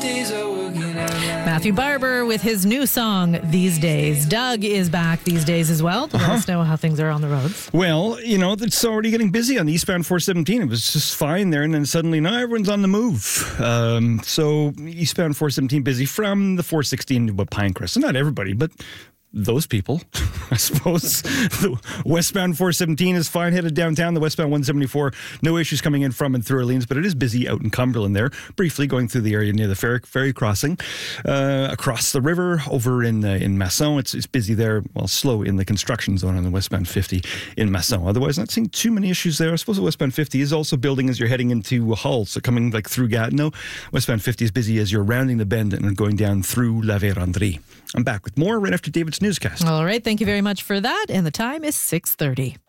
Matthew Barber with his new song, These Days. Doug is back these days as well to let us know how things are on the roads. Well, it's already getting busy on the eastbound 417. It was just fine there, and then suddenly now everyone's on the move. So eastbound 417 busy from the 416 to Pinecrest. So not everybody, but those people, I suppose. The westbound 417 is fine, headed downtown. The westbound 174, no issues coming in from and through Orleans, but it is busy out in Cumberland there. Briefly going through the area near the ferry crossing. Across the river, over in Masson, it's busy there. Well, slow in the construction zone on the westbound 50 in Masson. Otherwise, not seeing too many issues there. I suppose the westbound 50 is also building as you're heading into Hull, so coming like through Gatineau. Westbound 50 is busy as you're rounding the bend and going down through La Vérendrye. I'm back with more right after David's newscast. All right, thank you very much for that. And the time is 6:30.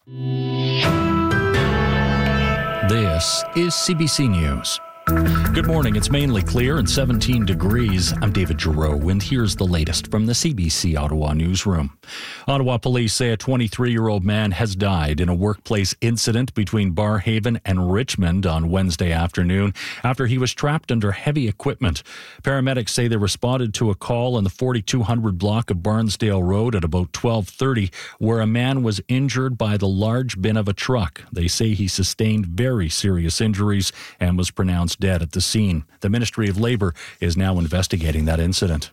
This is CBC News. Good morning. It's mainly clear and 17 degrees. I'm David Giroux, and here's the latest from the CBC Ottawa newsroom. Ottawa police say a 23-year-old man has died in a workplace incident between Barrhaven and Richmond on Wednesday afternoon after he was trapped under heavy equipment. Paramedics say they responded to a call on the 4200 block of Barnsdale Road at about 12:30 where a man was injured by the large bin of a truck. They say he sustained very serious injuries and was pronounced dead at the scene. The Ministry of Labour is now investigating that incident.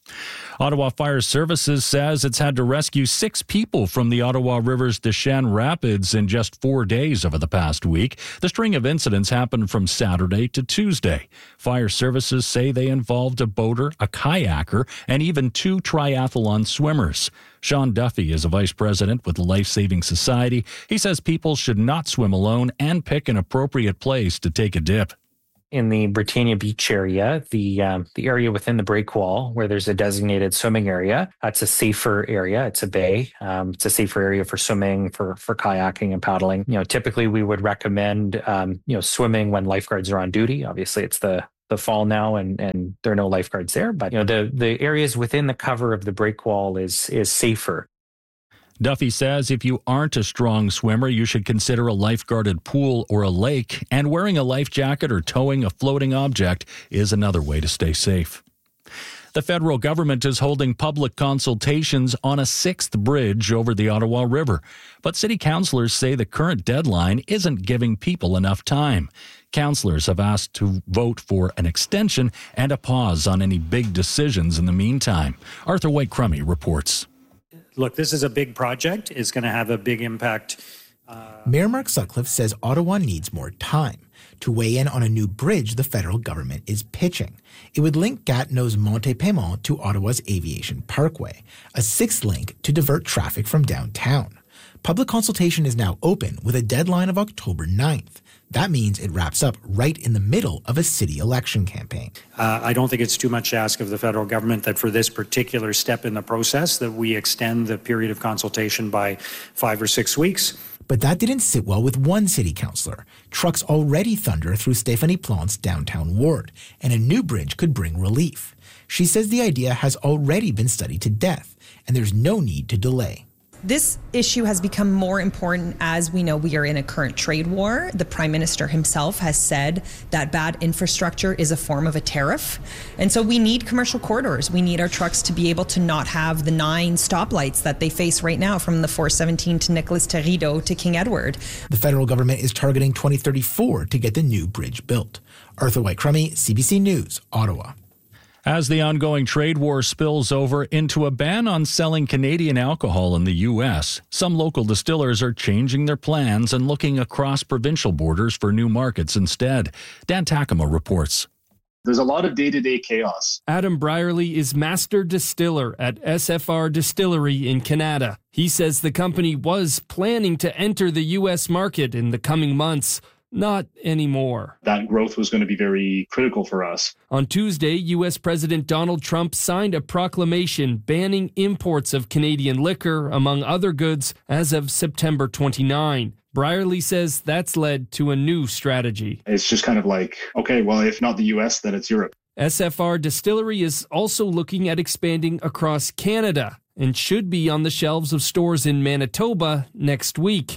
Ottawa Fire Services says it's had to rescue 6 people from the Ottawa River's Deschênes Rapids in just 4 days over the past week. The string of incidents happened from Saturday to Tuesday. Fire Services say they involved a boater, a kayaker, and even 2 triathlon swimmers. Sean Duffy is a vice president with the Life Saving Society. He says people should not swim alone and pick an appropriate place to take a dip. In the Britannia Beach area, the area within the break wall where there's a designated swimming area, that's a safer area. It's a bay. It's a safer area for swimming, for kayaking and paddling. Typically we would recommend, swimming when lifeguards are on duty. Obviously, it's the fall now and there are no lifeguards there. But, the areas within the cover of the break wall is safer. Duffy says if you aren't a strong swimmer, you should consider a life-guarded pool or a lake, and wearing a life jacket or towing a floating object is another way to stay safe. The federal government is holding public consultations on a 6th bridge over the Ottawa River, but city councillors say the current deadline isn't giving people enough time. Councillors have asked to vote for an extension and a pause on any big decisions in the meantime. Arthur White-Crummey reports. Look, this is a big project. It's going to have a big impact. Mayor Mark Sutcliffe says Ottawa needs more time to weigh in on a new bridge the federal government is pitching. It would link Gatineau's Monte-Paiement to Ottawa's Aviation Parkway, a 6th link to divert traffic from downtown. Public consultation is now open with a deadline of October 9th. That means it wraps up right in the middle of a city election campaign. I don't think it's too much to ask of the federal government that for this particular step in the process that we extend the period of consultation by 5 or 6 weeks. But that didn't sit well with one city councillor. Trucks already thunder through Stéphanie Plante's downtown ward, and a new bridge could bring relief. She says the idea has already been studied to death, and there's no need to delay. This issue has become more important as we know we are in a current trade war. The Prime Minister himself has said that bad infrastructure is a form of a tariff. And so we need commercial corridors. We need our trucks to be able to not have the 9 stoplights that they face right now from the 417 to Nicolas Terrido to King Edward. The federal government is targeting 2034 to get the new bridge built. Arthur White-Crummey, CBC News, Ottawa. As the ongoing trade war spills over into a ban on selling Canadian alcohol in the U.S., some local distillers are changing their plans and looking across provincial borders for new markets instead. Dan Takema reports. There's a lot of day-to-day chaos. Adam Brierly is master distiller at SFR Distillery in Canada. He says the company was planning to enter the U.S. market in the coming months. Not anymore. That growth was going to be very critical for us. On Tuesday, U.S. President Donald Trump signed a proclamation banning imports of Canadian liquor, among other goods, as of September 29. Brierly says that's led to a new strategy. It's just kind of like, okay, well, if not the U.S., then it's Europe. SFR Distillery is also looking at expanding across Canada and should be on the shelves of stores in Manitoba next week.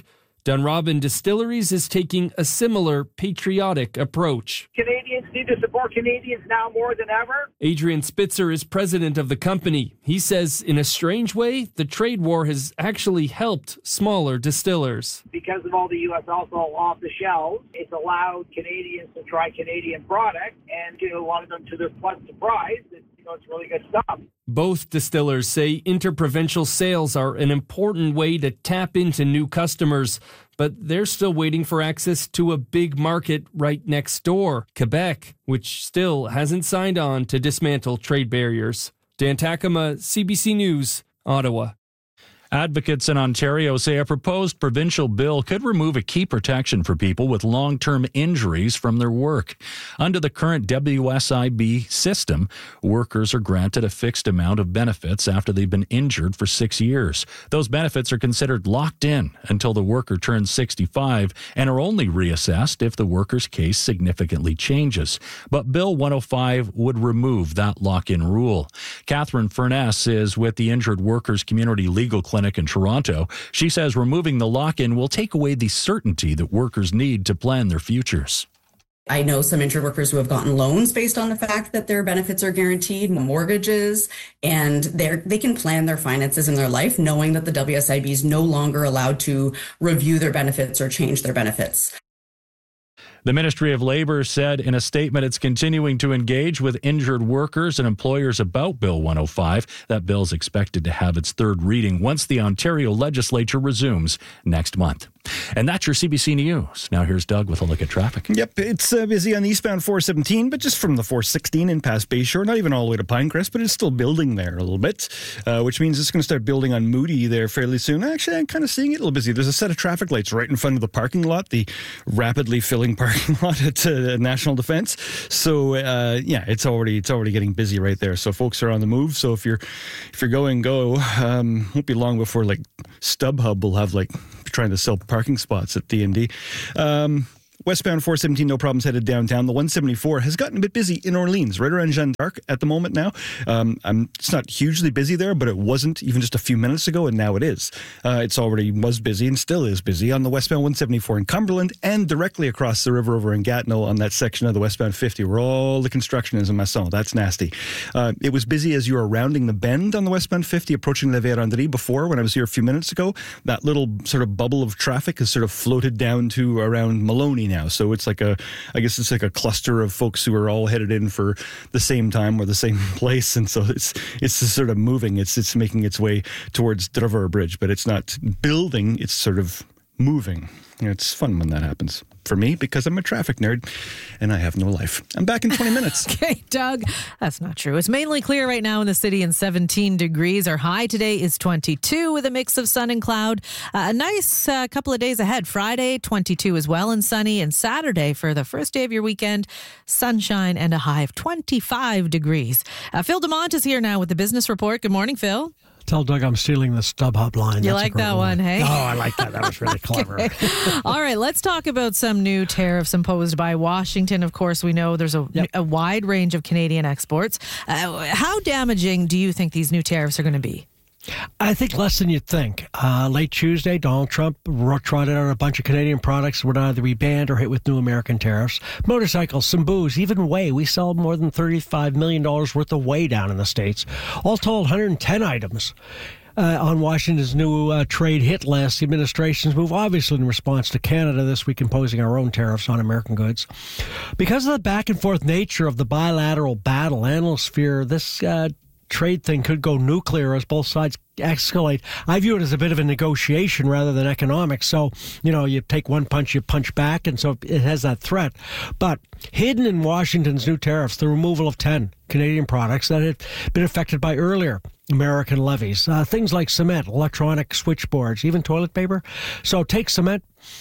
Dunrobin Distilleries is taking a similar patriotic approach. Canadians need to support Canadians now more than ever. Adrian Spitzer is president of the company. He says, in a strange way, the trade war has actually helped smaller distillers. Because of all the U.S. alcohol off the shelves, it's allowed Canadians to try Canadian products, and a lot of them, to their pleasant surprise, it's really good stuff. Both distillers say interprovincial sales are an important way to tap into new customers, but they're still waiting for access to a big market right next door, Quebec, which still hasn't signed on to dismantle trade barriers. Dan Takama, CBC News, Ottawa. Advocates in Ontario say a proposed provincial bill could remove a key protection for people with long-term injuries from their work. Under the current WSIB system, workers are granted a fixed amount of benefits after they've been injured for 6 years. Those benefits are considered locked in until the worker turns 65 and are only reassessed if the worker's case significantly changes. But Bill 105 would remove that lock-in rule. Catherine Furness is with the Injured Workers Community Legal Clinic in Toronto. She says removing the lock-in will take away the certainty that workers need to plan their futures. I know some injured workers who have gotten loans based on the fact that their benefits are guaranteed, mortgages, and they can plan their finances in their life knowing that the WSIB is no longer allowed to review their benefits or change their benefits. The Ministry of Labour said in a statement it's continuing to engage with injured workers and employers about Bill 105. That bill is expected to have its third reading once the Ontario legislature resumes next month. And that's your CBC News. Now here's Doug with a look at traffic. Yep, it's busy on the eastbound 417, but just from the 416 in past Bayshore, not even all the way to Pinecrest, but it's still building there a little bit, which means it's going to start building on Moody there fairly soon. Actually, I'm kind of seeing it a little busy. There's a set of traffic lights right in front of the parking lot, the rapidly filling parking lot at National Defence. So, it's already getting busy right there. So folks are on the move. So if you're going, go. Won't be long before like StubHub will have trying to sell parking spots at D&D. Westbound 417, no problems headed downtown. The 174 has gotten a bit busy in Orleans, right around Jeanne d'Arc at the moment now. It's not hugely busy there, but it wasn't even just a few minutes ago, and now it is. It's already was busy and still is busy on the westbound 174 in Cumberland and directly across the river over in Gatineau on that section of the westbound 50 where all the construction is in Masson. That's nasty. It was busy as you were rounding the bend on the westbound 50 approaching La Vérendrye before when I was here a few minutes ago. That little sort of bubble of traffic has sort of floated down to around Maloney now. So it's like a cluster of folks who are all headed in for the same time or the same place. And so it's just sort of moving. It's making its way towards Drover Bridge, but it's not building. It's sort of moving. It's fun when that happens. For me, because I'm a traffic nerd and I have no life. I'm back in 20 minutes. Okay, Doug, that's not true. It's mainly clear right now in the city and 17 degrees. Our high today is 22 with a mix of sun and cloud. A nice couple of days ahead. Friday, 22 as well and sunny. And Saturday, for the first day of your weekend, sunshine and a high of 25 degrees. Phil DeMont is here now with the Business Report. Good morning, Phil. Tell Doug I'm stealing the StubHub line. You like that one, hey? Oh, I like that. That was really clever. All right, let's talk about some new tariffs imposed by Washington. Of course, we know there's a wide range of Canadian exports. How damaging do you think these new tariffs are going to be? I think less than you'd think. Late Tuesday, Donald Trump trotted out a bunch of Canadian products would either be banned or hit with new American tariffs. Motorcycles, some booze, even whey. We sell more than $35 million worth of whey down in the States. All told, 110 items. On Washington's new trade hit list, the administration's move, obviously in response to Canada this week imposing our own tariffs on American goods. Because of the back and forth nature of the bilateral battle, analysts fear this trade thing could go nuclear as both sides escalate. I view it as a bit of a negotiation rather than economics. So, you take one punch, you punch back, and so it has that threat. But hidden in Washington's new tariffs, the removal of 10 Canadian products that had been affected by earlier American levies. Things like cement, electronic switchboards, even toilet paper. So take cement.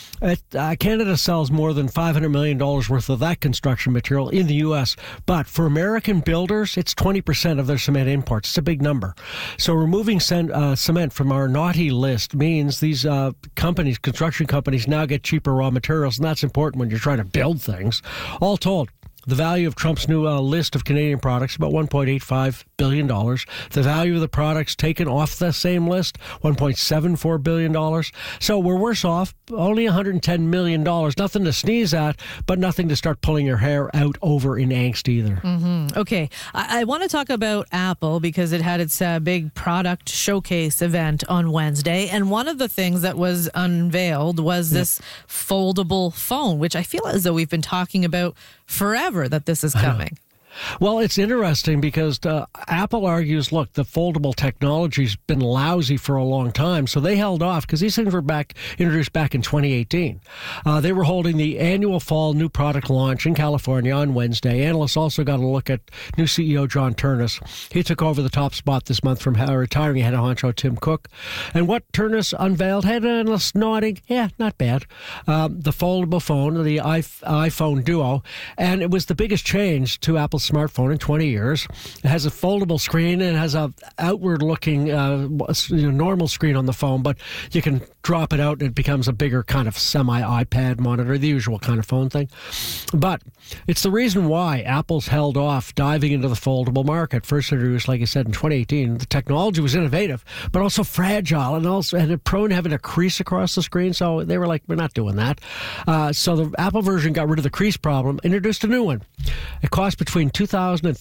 Canada sells more than $500 million worth of that construction material in the U.S. But for American builders, it's 20% of their cement imports. It's a big number. So removing cement from our naughty list means these construction companies now get cheaper raw materials, and that's important when you're trying to build things. All told, The value of Trump's new list of Canadian products, about $1.85 billion. The value of the products taken off the same list, $1.74 billion. So we're worse off, only $110 million. Nothing to sneeze at, but nothing to start pulling your hair out over in angst either. Mm-hmm. Okay, I want to talk about Apple because it had its big product showcase event on Wednesday. And one of the things that was unveiled was this foldable phone, which I feel as though we've been talking about forever that this is coming. Well, it's interesting because Apple argues, look, the foldable technology's been lousy for a long time, so they held off because these things were introduced back in 2018. They were holding the annual fall new product launch in California on Wednesday. Analysts also got a look at new CEO John Ternus. He took over the top spot this month from retiring head honcho Tim Cook. And what Ternus unveiled had analysts nodding, yeah, not bad. The foldable phone, the iPhone Duo, and it was the biggest change to Apple's smartphone in 20 years. It has a foldable screen and it has a outward-looking normal screen on the phone, but you can drop it out and it becomes a bigger kind of semi-iPad monitor, the usual kind of phone thing. But it's the reason why Apple's held off diving into the foldable market. First introduced, like I said, in 2018. The technology was innovative, but also fragile and prone to having a crease across the screen, so they were like, we're not doing that. So the Apple version got rid of the crease problem, introduced a new one. It cost between $2,000 and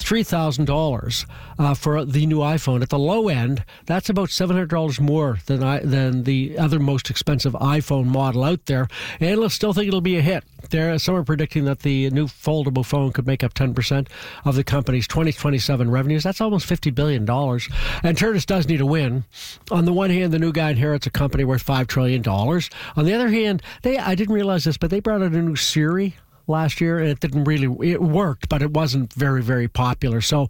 $3,000 for the new iPhone. At the low end, that's about $700 more than the other most expensive iPhone model out there. Analysts still think it'll be a hit. Some are predicting that the new foldable phone could make up 10% of the company's 2027 revenues. That's almost $50 billion. And Ternus does need a win. On the one hand, the new guy inherits a company worth $5 trillion. On the other hand, I didn't realize this, but they brought out a new Siri last year, and it worked, but it wasn't very, very popular. So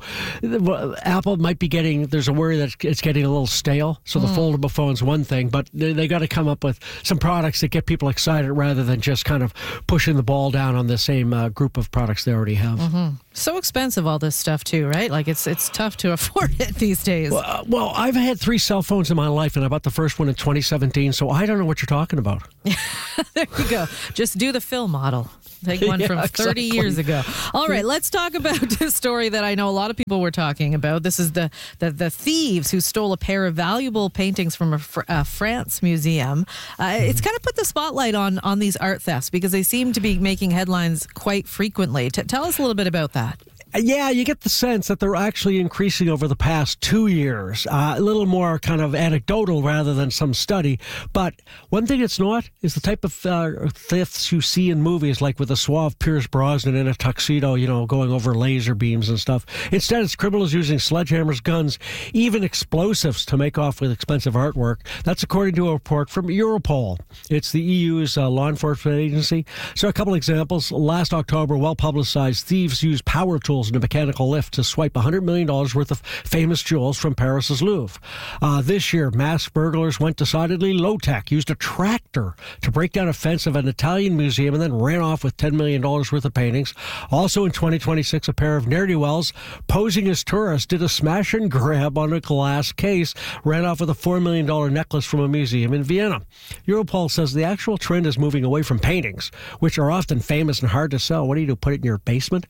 Apple might be there's a worry that it's getting a little stale. So the foldable phone's one thing, but they got to come up with some products that get people excited rather than just kind of pushing the ball down on the same group of products they already have. Mm-hmm. So expensive, all this stuff too, right? Like it's tough to afford it these days. Well, I've had 3 cell phones in my life, and I bought the first one in 2017, so I don't know what you're talking about. There you go. Just do the Phil model. Take one from 30 years ago. All right, let's talk about this story that I know a lot of people were talking about. This is the thieves who stole a pair of valuable paintings from a France museum. It's kind of put the spotlight on these art thefts because they seem to be making headlines quite frequently. Tell us a little bit about that. Yeah, you get the sense that they're actually increasing over the past 2 years. A little more kind of anecdotal rather than some study. But one thing it's not is the type of thefts you see in movies, like with a suave Pierce Brosnan in a tuxedo, going over laser beams and stuff. Instead, it's criminals using sledgehammers, guns, even explosives to make off with expensive artwork. That's according to a report from Europol. It's the EU's law enforcement agency. So a couple examples. Last October, well-publicized thieves used power tools in a mechanical lift to swipe $100 million worth of famous jewels from Paris's Louvre. This year, masked burglars went decidedly low-tech, used a tractor to break down a fence of an Italian museum and then ran off with $10 million worth of paintings. Also in 2026, a pair of ne'er-do-wells posing as tourists did a smash and grab on a glass case, ran off with a $4 million necklace from a museum in Vienna. Europol says the actual trend is moving away from paintings, which are often famous and hard to sell. What do you do, put it in your basement?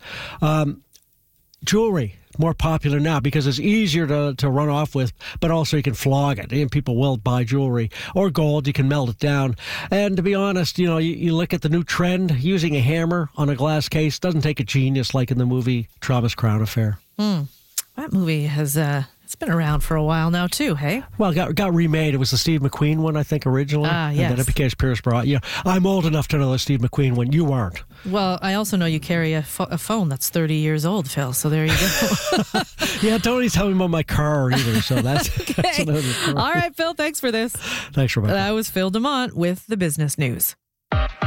Jewelry, more popular now because it's easier to run off with, but also you can flog it, and people will buy jewelry. Or gold, you can melt it down. And to be honest, you look at the new trend, using a hammer on a glass case doesn't take a genius like in the movie Thomas Crown Affair. That movie has... It's been around for a while now, too, hey? Well, it got remade. It was the Steve McQueen one, I think, originally. Yes. And then it became Pierce Brosnan. I'm old enough to know the Steve McQueen one. You aren't. Well, I also know you carry a phone that's 30 years old, Phil, so there you go. Yeah, don't even tell me about my car either, so that's, okay. That's another story. All right, Phil, thanks for this. Thanks, Rebecca. That was Phil DeMont with the Business News.